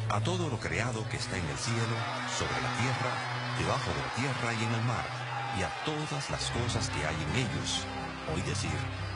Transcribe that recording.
a todo lo creado que está en el cielo, sobre la tierra, debajo de la tierra y en el mar, y a todas las cosas que hay en ellos. Oí decir,